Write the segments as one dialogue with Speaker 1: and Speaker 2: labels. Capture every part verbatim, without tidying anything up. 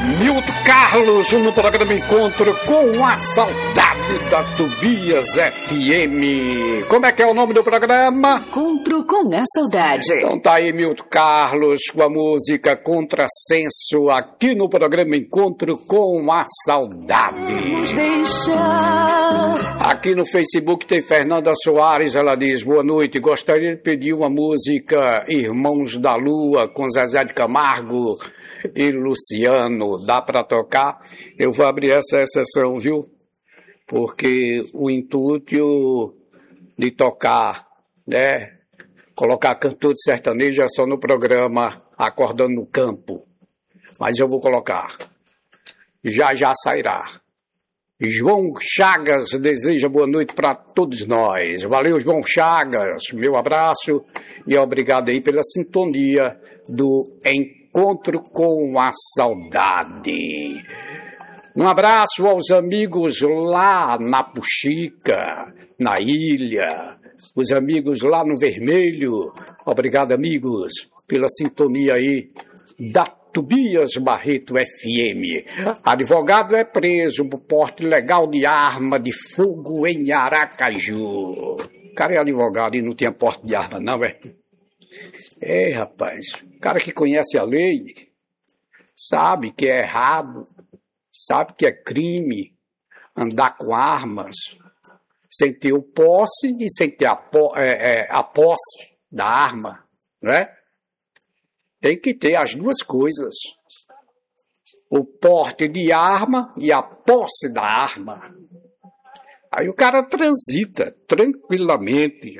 Speaker 1: Milton Carlos no programa Encontro com a Saudade da Tobias F M. Como é que é o nome do programa?
Speaker 2: Encontro com a Saudade.
Speaker 1: Então tá aí Milton Carlos com a música Contrassenso aqui no programa Encontro com a Saudade.
Speaker 2: Vamos deixar.
Speaker 1: Aqui no Facebook tem Fernanda Soares, ela diz: boa noite, gostaria de pedir uma música Irmãos da Lua com Zezé de Camargo e Luciano. Dá para tocar? Eu vou abrir essa exceção, viu? Porque o intuito de tocar, né, colocar cantor de sertanejo é só no programa Acordando no Campo. Mas eu vou colocar. Já já sairá. João Chagas deseja boa noite para todos nós. Valeu, João Chagas. Meu abraço e obrigado aí pela sintonia do Encontro com a Saudade. Um abraço aos amigos lá na Puxica, na ilha, os amigos lá no Vermelho. Obrigado, amigos, pela sintonia aí da Tobias Barreto F M. Advogado é preso por porte ilegal de arma de fogo em Aracaju. O cara é advogado e não tinha porte de arma, não, é? É, rapaz, o cara que conhece a lei sabe que é errado, sabe que é crime andar com armas sem ter o posse e sem ter a, po- é, é, a posse da arma, não é? Tem que ter as duas coisas. O porte de arma e a posse da arma. Aí o cara transita tranquilamente.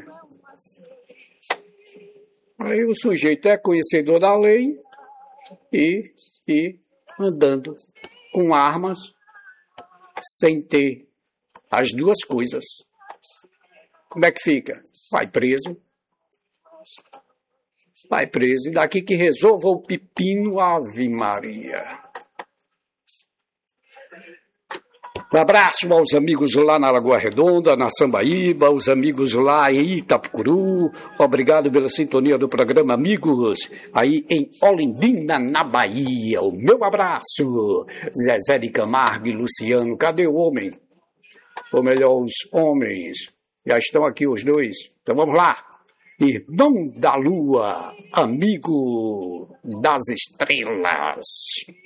Speaker 1: Aí o sujeito é conhecedor da lei e, e andando com armas sem ter as duas coisas. Como é que fica? Vai preso. Vai preso, e daqui que resolva o pepino, Ave Maria. Um abraço aos amigos lá na Lagoa Redonda, na Sambaíba, os amigos lá em Itapicuru. Obrigado pela sintonia do programa, amigos, aí em Olindina, na Bahia. O meu abraço, Zezé de Camargo e Luciano. Cadê o homem? Ou melhor, os homens. Já estão aqui os dois. Então vamos lá. Irmão da Lua, amigo das estrelas.